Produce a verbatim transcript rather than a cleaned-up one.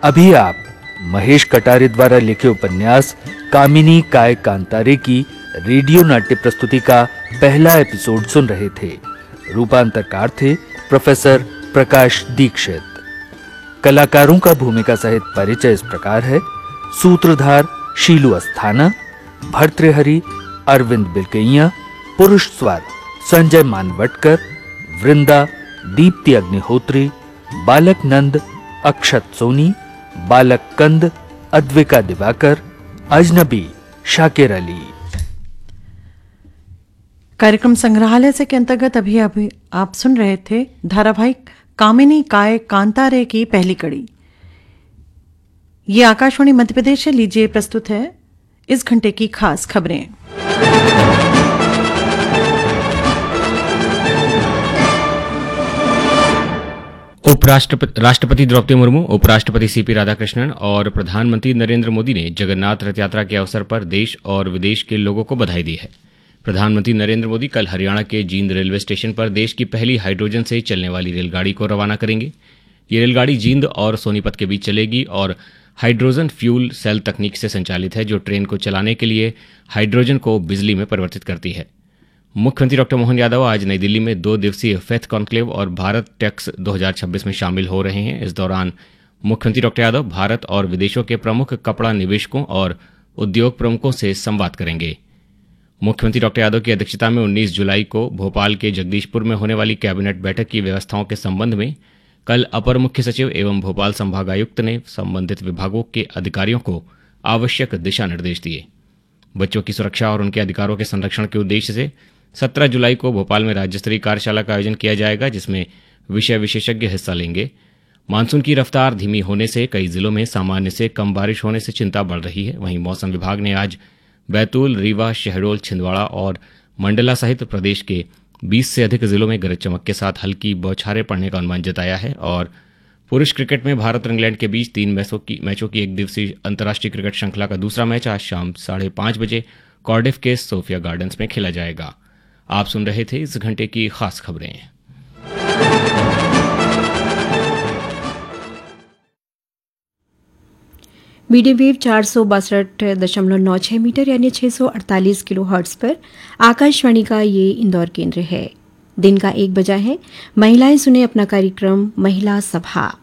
अभी आप महेश कटारे द्वारा लिखे उपन्यास कामिनी काय कांतारे की रेडियो नाट्य प्रस्तुति का पहला एपिसोड सुन रहे थे। रूपांतरकार थे प्रोफेसर प्रकाश दीक्षित। कलाकारों का भूमिका सहित परिचय इस प्रकार है। सूत्रधार शीलू अस्थाना, भर्तृहरि अरविंद बिलकैया, पुरुष स्वर संजय मानवटकर, वृंदा दीप्ति अग्निहोत्री, बालक नंद अक्षत सोनी, बालक कंद अद्विका दिवाकर, अजनबी शाकिर अली। कार्यक्रम संग्रहालय से के अंतर्गत अभी अभी आप सुन रहे थे धारावाहिक कामिनी काय कांतारे की पहली कड़ी। ये आकाशवाणी मध्य प्रदेश से लीजिए प्रस्तुत है इस घंटे की खास खबरें। उपराष्ट्रपति राष्ट्रपति द्रौपदी मुर्मू, उपराष्ट्रपति सीपी राधाकृष्णन और प्रधानमंत्री नरेंद्र मोदी ने जगन्नाथ रथ यात्रा के अवसर पर देश और विदेश के लोगों को बधाई दी है। प्रधानमंत्री नरेंद्र मोदी कल हरियाणा के जींद रेलवे स्टेशन पर देश की पहली हाइड्रोजन से चलने वाली रेलगाड़ी को रवाना करेंगे। ये रेलगाड़ी जींद और सोनीपत के बीच चलेगी और हाइड्रोजन फ्यूल सेल तकनीक से संचालित है, जो ट्रेन को चलाने के लिए हाइड्रोजन को बिजली में परिवर्तित करती है। मुख्यमंत्री डॉक्टर मोहन यादव आज नई दिल्ली में दो दिवसीय फेथ कॉन्क्लेव और भारत टेक्स दो हज़ार छब्बीस में शामिल हो रहे हैं। इस दौरान मुख्यमंत्री डॉक्टर यादव भारत और विदेशों के प्रमुख कपड़ा निवेशकों और उद्योग प्रमुखों से संवाद करेंगे। मुख्यमंत्री डॉक्टर यादव की अध्यक्षता में उन्नीस जुलाई को भोपाल के जगदीशपुर में होने वाली कैबिनेट बैठक की व्यवस्थाओं के संबंध में कल अपर मुख्य सचिव एवं भोपाल संभागायुक्त ने संबंधित विभागों के अधिकारियों को आवश्यक दिशा निर्देश दिए। बच्चों की सुरक्षा और उनके अधिकारों के संरक्षण के उद्देश्य से सत्रह जुलाई को भोपाल में राज्य स्तरीय कार्यशाला का आयोजन किया जाएगा, जिसमें विषय विशेषज्ञ हिस्सा लेंगे। मानसून की रफ्तार धीमी होने से कई जिलों में सामान्य से कम बारिश होने से चिंता बढ़ रही है। वहीं मौसम विभाग ने आज बैतूल, रीवा, शहडोल, छिंदवाड़ा और मंडला सहित प्रदेश के बीस से अधिक जिलों में गरज चमक के साथ हल्की बौछारें पड़ने का अनुमान जताया है। और पुरुष क्रिकेट में भारत और इंग्लैंड के बीच तीन मैचों की मैचों की एक दिवसीय अंतर्राष्ट्रीय क्रिकेट श्रृंखला का दूसरा मैच आज शाम साढ़े पांच बजे कार्डिफ के सोफिया गार्डन्स में खेला जाएगा। आप सुन रहे थे इस घंटे की खास खबरें। मीडियम वेव चार सौ बासठ दशमलव नौ छह मीटर यानी छह सौ अड़तालीस किलो हर्ट्ज पर आकाशवाणी का ये इंदौर केंद्र है। दिन का एक बजा है। महिलाएं सुने अपना कार्यक्रम महिला सभा।